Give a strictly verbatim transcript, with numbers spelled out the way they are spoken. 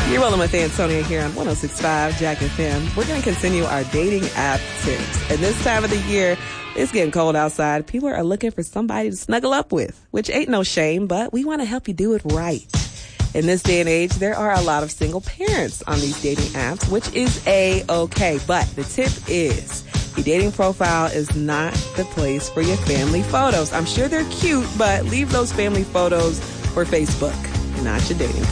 You're rolling with Antonia here on one oh six point five Jack F M. We're going to continue our dating app tips. And this time of the year, it's getting cold outside. People are looking for somebody to snuggle up with, which ain't no shame, but we want to help you do it right. In this day and age, there are a lot of single parents on these dating apps, which is A-okay. But the tip is, your dating profile is not the place for your family photos. I'm sure they're cute, but leave those family photos for Facebook, not your dating profile.